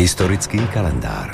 Historický kalendár.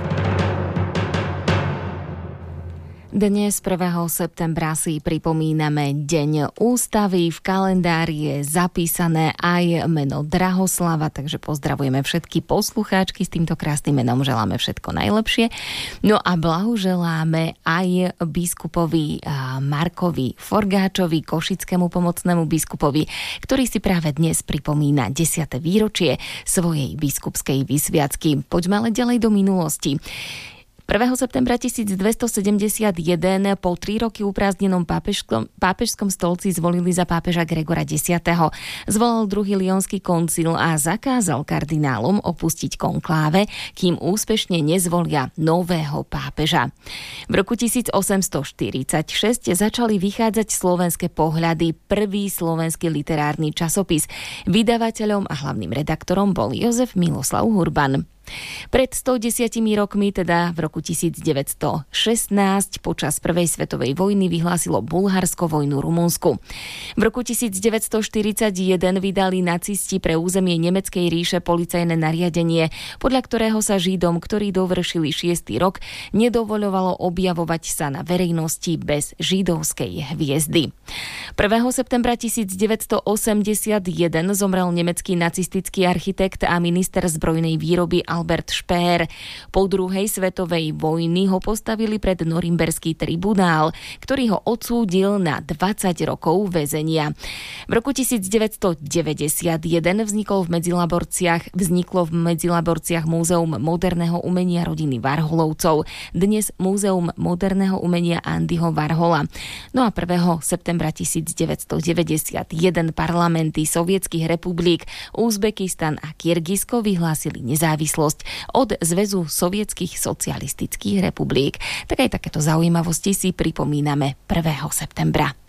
Dnes 1. septembra si pripomíname Deň ústavy. V kalendári je zapísané aj meno Drahoslava, takže pozdravujeme všetky poslucháčky s týmto krásnym menom, želáme všetko najlepšie. No a blahoželáme aj biskupovi Markovi Forgáčovi, košickému pomocnému biskupovi, ktorý si práve dnes pripomína 10. výročie svojej biskupskej vysviacky. Poďme ale ďalej do minulosti. 1. septembra 1271 po 3 roky uprázdnenom pápežskom stolci zvolili za pápeža Gregora X. Zvolal druhý lyonský koncil a zakázal kardinálom opustiť konkláve, kým úspešne nezvolia nového pápeža. V roku 1846 začali vychádzať Slovenské pohľady, prvý slovenský literárny časopis. Vydavateľom a hlavným redaktorom bol Jozef Miloslav Hurban. Pred 110 rokmi, teda v roku 1916, počas Prvej svetovej vojny vyhlásilo Bulharsko vojnu Rumunsku. V roku 1941 vydali nacisti pre územie Nemeckej ríše policajné nariadenie, podľa ktorého sa Židom, ktorí dovršili 6. rok, nedovoľovalo objavovať sa na verejnosti bez židovskej hviezdy. 1. septembra 1981 zomrel nemecký nacistický architekt a minister zbrojnej výroby Albert Speer. Po druhej svetovej vojny ho postavili pred Norimberský tribunál, ktorý ho odsúdil na 20 rokov väzenia. V roku 1991 vzniklo v Medzilaborciach Múzeum moderného umenia rodiny Varholovcov, dnes Múzeum moderného umenia Andyho Varhola. No a 1. septembra 1991 parlamenty sovietskych republik Uzbekistan a Kyrgyzsko vyhlásili nezávislosť od Zväzu sovietskych socialistických republik. Tak aj takéto zaujímavosti si pripomíname 1. septembra.